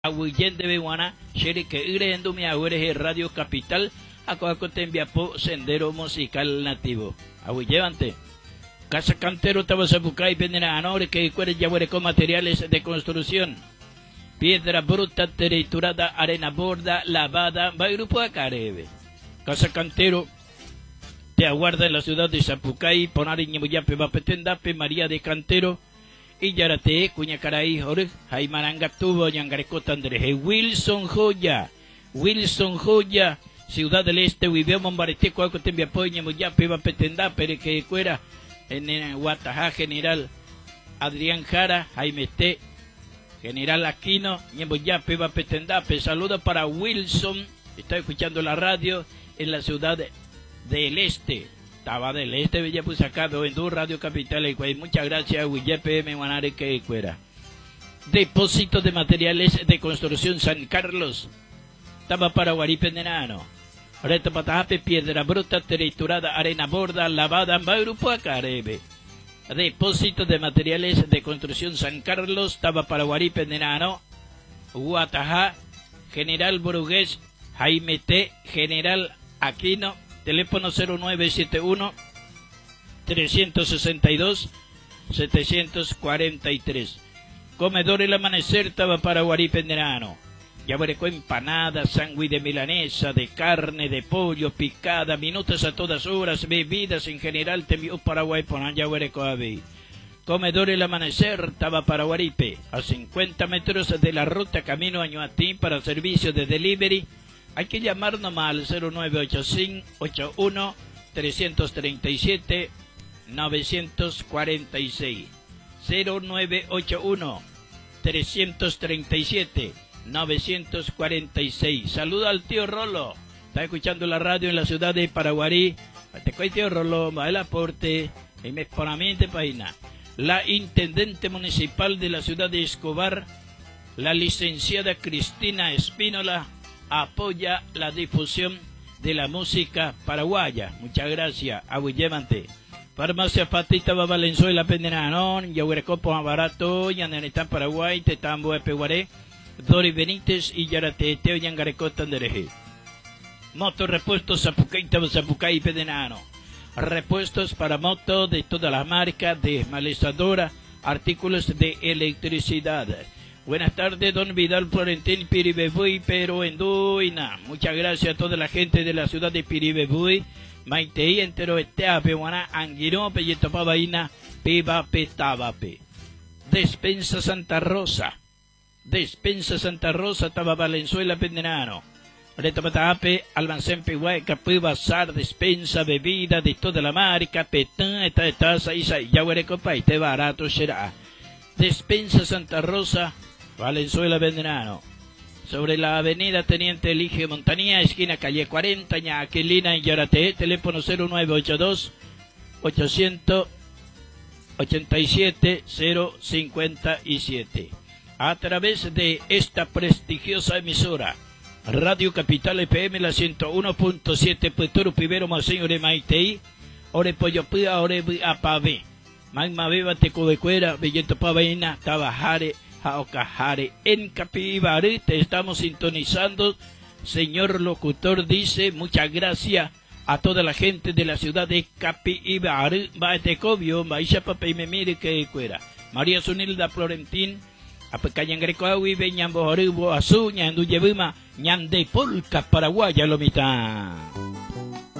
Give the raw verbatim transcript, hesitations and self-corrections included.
Aguillén de Beguana, Shere que Ire en Dumia Radio Capital, Acoacote enviapo Sendero Musical Nativo. Aguillevante. Casa Cantero Tabasapucay, Penera Anore, que cuere ya con materiales de construcción. Piedra bruta, triturada, arena borda, lavada, Bairupo Acarebe. Casa Cantero te aguarda en la ciudad de Zapucay, Ponari Ñemuyape, Bapetendape, María de Cantero. Y Yarate, Cuñacaray, Jorge, Jaimaranga tuvo, Yangarecota Andrés, Wilson Joya, Wilson Joya, Ciudad del Este, Viveo Mombarete, Cuacotembi Apoña, Muyape, Bapetendá, Pereque Cuera, en Guatajá, General Adrián Jara, Jaime T, General Aquino, Ñemoyape, Bapetendape. Saludo para Wilson, está escuchando la radio en la ciudad del Este. Estaba del Este, Villa Pusacado, en tu Radio Capital, y muchas gracias, P M Guanare que fuera. Depósito de materiales de construcción San Carlos. Estaba para Guaripendenano. Ahorita Patajape, piedra bruta, triturada, arena borda, lavada, Bairupo Acarebe. Depósito de materiales de construcción San Carlos. Estaba para Guaripendenano. Guatajá, General Burgués, Jaime T, General Aquino. Teléfono cero nueve siete uno, tres seis dos, siete cuatro tres. Comedor El Amanecer estaba para Guaripendenano. Ya veré empanada, sándwich de milanesa, de carne, de pollo, picada, minutos a todas horas, bebidas en general, te envió Paraguay, ponan ya veré Comedor El Amanecer estaba para Guaripe, a cincuenta metros de la ruta camino a Ñuatín para servicio de delivery. Hay que llamar nomás al cero nueve ocho cinco, ocho uno, tres tres siete, nueve cuatro seis. cero nueve ocho uno, tres tres siete, nueve cuatro seis. Saluda al tío Rolo. Está escuchando la radio en la ciudad de Paraguarí. Te cuento, tío Rolo, va el aporte. Y me exponamente paina. La intendente municipal de la ciudad de Escobar, la licenciada Cristina Espínola, apoya la difusión de la música paraguaya. Muchas gracias. Aguillemante. Farmacia Patita Valenzuela Pendenanón, Yahuerecopo Barato, Yananetán Paraguay, Tetambo Epeguaré, Dori Benítez y Yarateteo Yangarecota Andereje. Moto repuestos Zapucay, Zapucay Pendenano. Repuestos para moto de todas las marcas, desmalezadora, artículos de electricidad. Buenas tardes, don Vidal Florentín Piribebuy, pero en Duina. Muchas gracias a toda la gente de la ciudad de Piribebuy. Maitei entero eteape, guaná, anguiró, peyetopabaina, piba, petabape. Despensa Santa Rosa. Despensa Santa Rosa, taba Valenzuela Pendenano. Retapatape, almacén Peguay, Capí, Bazar, despensa, bebida de toda la marca, petán, esta de taza, isa, yahuerecopa, y te barato será. Despensa Santa Rosa, Valenzuela Pendenano. Sobre la avenida Teniente Eligio Montanía, esquina calle cuarenta, Ñaquilina en Yarate, teléfono cero nueve ocho dos, ocho ocho siete, cero cinco siete. A través de esta prestigiosa emisora, Radio Capital F M, la ciento uno punto siete, Puerto Primero, Monseñor Maitei, Ore Poyopía, Ore Apavé. Magma beba te cobecuera, bellento pavaina, tabajare, jaocajare. En Capibare te estamos sintonizando. Señor locutor dice, muchas gracias a toda la gente de la ciudad de Capibare. Va este cobio, va isha papá y me mire que cuera. María Sunilda Florentín, apecayangarecoawi, beñambo, azuña, en Duyebima, ñande polca, paraguaya, lomita.